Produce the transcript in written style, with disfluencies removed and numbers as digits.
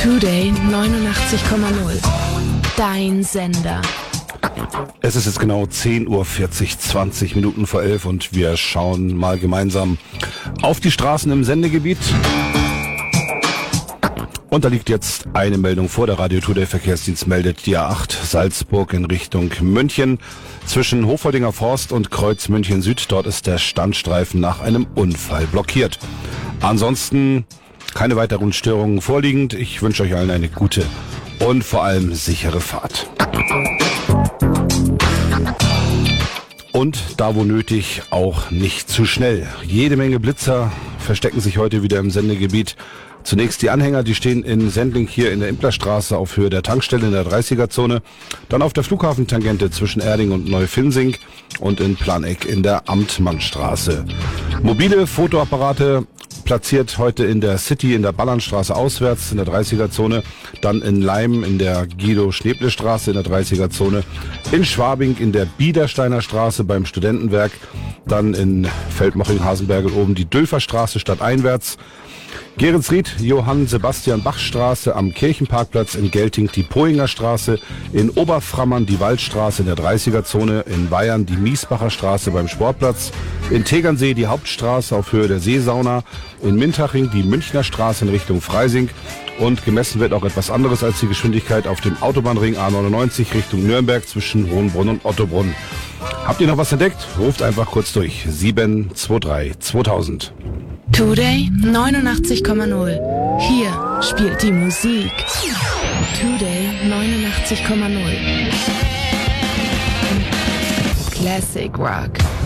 Today 89,0. Dein Sender. Es ist jetzt genau 10:40 Uhr, 20 Minuten vor 11 und wir schauen mal gemeinsam auf die Straßen im Sendegebiet. Und da liegt jetzt eine Meldung vor. Der Radio Today Verkehrsdienst meldet die A8 Salzburg in Richtung München. Zwischen Hofoldinger Forst und Kreuz München Süd, dort ist der Standstreifen nach einem Unfall blockiert. Ansonsten keine weiteren Störungen vorliegend. Ich wünsche euch allen eine gute und vor allem sichere Fahrt. Und da wo nötig auch nicht zu schnell. Jede Menge Blitzer verstecken sich heute wieder im Sendegebiet. Zunächst die Anhänger, die stehen in Sendling hier in der Implerstraße auf Höhe der Tankstelle in der 30er-Zone. Dann auf der Flughafentangente zwischen Erding und Neufinnsing und in Planegg in der Amtmannstraße. Mobile Fotoapparate platziert heute in der City in der Ballernstraße auswärts in der 30er-Zone. Dann in Leim in der Guido-Schneble-Straße in der 30er-Zone. In Schwabing in der Biedersteiner Straße beim Studentenwerk. Dann in Feldmoching-Hasenbergel oben die Dülferstraße stadteinwärts. Geretsried, Johann-Sebastian-Bach-Straße am Kirchenparkplatz, in Gelting die Pohinger Straße, in Oberframmern die Waldstraße in der 30er-Zone, in Bayern die Miesbacher Straße beim Sportplatz, in Tegernsee die Hauptstraße auf Höhe der Seesauna, in Mintaching die Münchner Straße in Richtung Freising und gemessen wird auch etwas anderes als die Geschwindigkeit auf dem Autobahnring A99 Richtung Nürnberg zwischen Hohenbrunn und Ottobrunn. Habt ihr noch was entdeckt? Ruft einfach kurz durch. 723 2000. Today 89,0. Hier spielt die Musik. Today 89,0. Classic Rock.